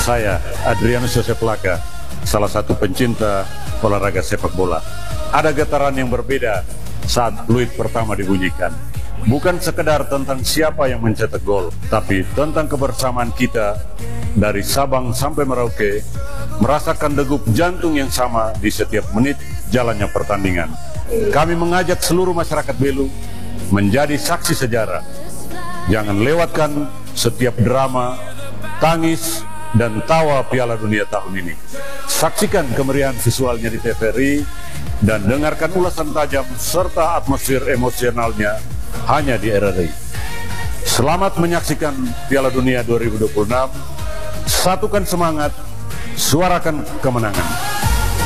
Saya, Adrianus Yosef Laka, salah satu pencinta olahraga sepak bola. Ada getaran yang berbeda saat fluid pertama dibunyikan. Bukan sekedar tentang siapa yang mencetak gol, tapi tentang kebersamaan kita dari Sabang sampai Merauke, merasakan degup jantung yang sama di setiap menit jalannya pertandingan. Kami mengajak seluruh masyarakat Belu menjadi saksi sejarah. Jangan lewatkan setiap drama, tangis, dan tawa Piala Dunia tahun ini. Saksikan kemeriahan visualnya di TVRI dan dengarkan ulasan tajam serta atmosfer emosionalnya hanya di RRI. Selamat menyaksikan Piala Dunia 2026. Satukan semangat, suarakan kemenangan.